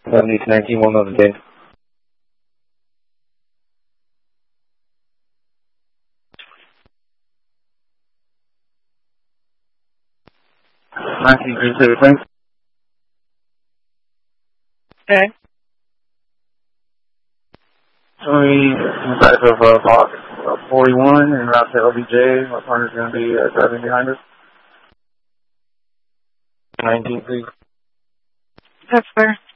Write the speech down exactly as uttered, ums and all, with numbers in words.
seventy nineteen, one of the day. nineteen three two, thanks. Okay. Three inside of uh, box forty-one and route to L B J. My partner's going to be uh, driving behind us. nineteen three. That's fair.